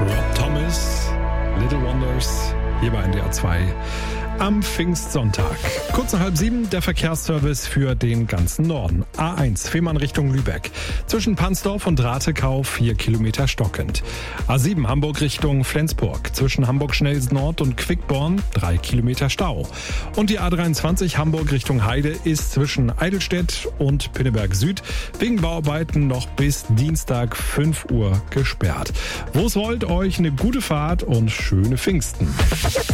Rob Thomas, Little Wonders, hier bei NDR 2 am Pfingstsonntag. Kurz nach 6:30 der Verkehrsservice für den ganzen Norden. A1 Fehmarn Richtung Lübeck. Zwischen Pansdorf und Rathekau 4 Kilometer stockend. A7 Hamburg Richtung Flensburg. Zwischen Hamburg-Schnells Nord und Quickborn 3 Kilometer Stau. Und die A23 Hamburg Richtung Heide ist zwischen Eidelstedt und Pinneberg Süd wegen Bauarbeiten noch bis Dienstag 5 Uhr gesperrt. Wo es wollt, euch eine gute Fahrt und schöne Pfingsten.